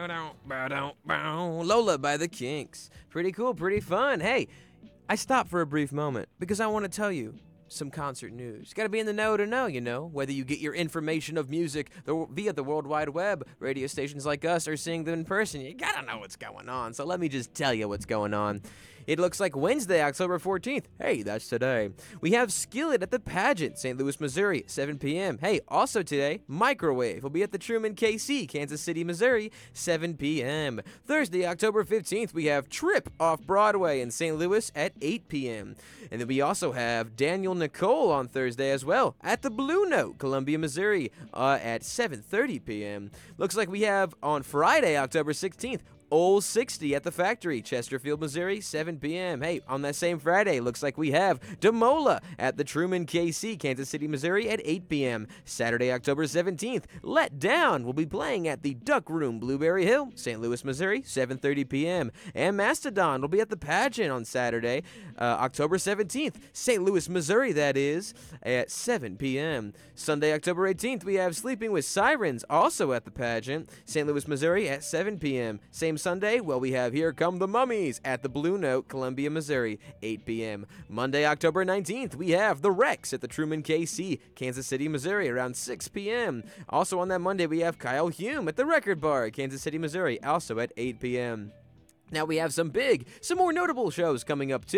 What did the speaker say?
Lola by the Kinks. Pretty cool, pretty fun. Hey, I stopped for a brief moment because I want to tell you some concert news. Got to be in the know to know, you know, whether you get your information of music via the World Wide Web, radio stations like us, or seeing them in person. You got to know what's going on. So let me just tell you what's going on. It looks like Wednesday, October 14th. Hey, that's today. We have Skillet at the Pageant, St. Louis, Missouri, 7 p.m. Hey, also today, Microwave will be at the Truman KC, Kansas City, Missouri, 7 p.m. Thursday, October 15th, we have Trip off Broadway in St. Louis at 8 p.m. And then we also have Daniel Nicole on Thursday as well at the Blue Note, Columbia, Missouri, at 7:30 p.m. Looks like we have on Friday, October 16th, Old 60 at the Factory, Chesterfield, Missouri, 7 p.m. Hey, on that same Friday, looks like we have Demola at the Truman KC, Kansas City, Missouri, at 8 p.m. Saturday, October 17th, Let Down will be playing at the Duck Room, Blueberry Hill, St. Louis, Missouri, 7:30 p.m. And Mastodon will be at the Pageant on Saturday, October 17th, St. Louis, Missouri, that is, at 7 p.m. Sunday, October 18th, we have Sleeping with Sirens, also at the Pageant, St. Louis, Missouri, at 7 p.m. Same Sunday, well, we have Here Come the Mummies at the Blue Note, Columbia, Missouri, 8 p.m. Monday, October 19th, we have The Rex at the Truman KC, Kansas City, Missouri, around 6 p.m. Also on that Monday, we have Kyle Hume at the Record Bar, Kansas City, Missouri, also at 8 p.m. Now we have some more notable shows coming up too.